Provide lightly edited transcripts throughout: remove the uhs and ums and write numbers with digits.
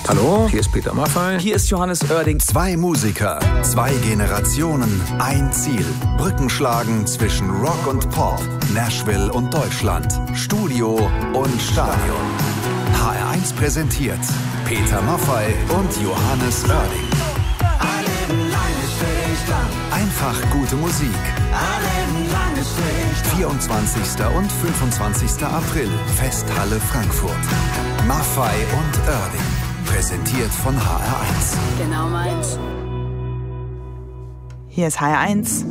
Hallo, hier ist Peter Maffay. Hier ist Johannes Oerding. 2 Musiker, 2 Generationen, ein Ziel. Brücken schlagen zwischen Rock und Pop, Nashville und Deutschland, Studio und Stadion. HR1 präsentiert Peter Maffay und Johannes Oerding. Einfach gute Musik. 24. und 25. April, Festhalle Frankfurt. Maffay und Oerding. Präsentiert von HR1. Genau meins. Hier ist HR1.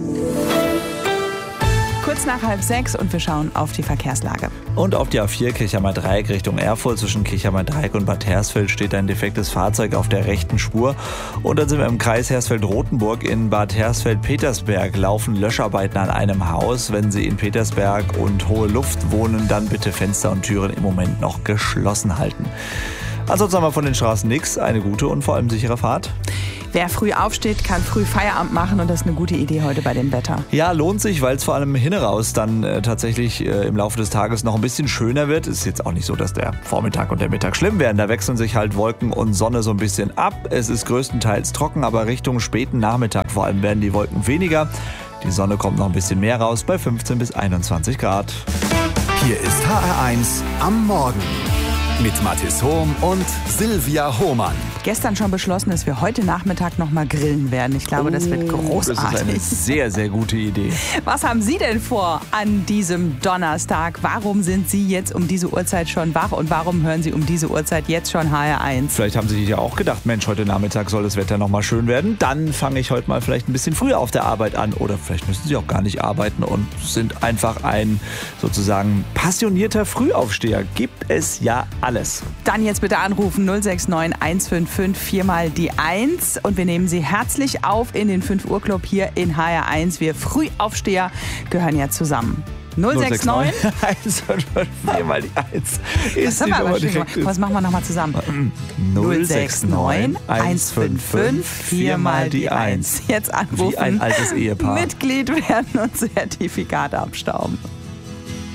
Kurz nach 5:30 und wir schauen auf die Verkehrslage. Und auf die A4 Kirchheimer Dreieck Richtung Erfurt zwischen Kirchheimer Dreieck und Bad Hersfeld steht ein defektes Fahrzeug auf der rechten Spur. Und dann sind wir im Kreis Hersfeld-Rotenburg. In Bad Hersfeld-Petersberg laufen Löscharbeiten an einem Haus. Wenn Sie in Petersberg und Hohe Luft wohnen, dann bitte Fenster und Türen im Moment noch geschlossen halten. Ansonsten haben wir von den Straßen nichts. Eine gute und vor allem sichere Fahrt. Wer früh aufsteht, kann früh Feierabend machen und das ist eine gute Idee heute bei dem Wetter. Ja, lohnt sich, weil es vor allem hinaus dann tatsächlich im Laufe des Tages noch ein bisschen schöner wird. Es ist jetzt auch nicht so, dass der Vormittag und der Mittag schlimm werden. Da wechseln sich halt Wolken und Sonne so ein bisschen ab. Es ist größtenteils trocken, aber Richtung späten Nachmittag vor allem werden die Wolken weniger. Die Sonne kommt noch ein bisschen mehr raus bei 15 bis 21 Grad. Hier ist HR1 am Morgen mit Mathis Hohm und Silvia Hohmann. Gestern schon beschlossen, dass wir heute Nachmittag noch mal grillen werden. Ich glaube, das wird großartig. Das ist eine sehr, sehr gute Idee. Was haben Sie denn vor an diesem Donnerstag? Warum sind Sie jetzt um diese Uhrzeit schon wach und warum hören Sie um diese Uhrzeit jetzt schon HR1? Vielleicht haben Sie sich ja auch gedacht, Mensch, heute Nachmittag soll das Wetter noch mal schön werden. Dann fange ich heute mal vielleicht ein bisschen früher auf der Arbeit an. Oder vielleicht müssen Sie auch gar nicht arbeiten und sind einfach ein sozusagen passionierter Frühaufsteher. Gibt es ja alles. Dann jetzt bitte anrufen 069 155 4 die 1 und wir nehmen Sie herzlich auf in den 5 Uhr Club hier in HR1. Wir Frühaufsteher gehören ja zusammen. 069 155 4 mal die 1. Was machen wir nochmal zusammen? 069 155 4 mal die 1. Jetzt anrufen. Wie ein altes Ehepaar. Mitglied werden und Zertifikat abstauben.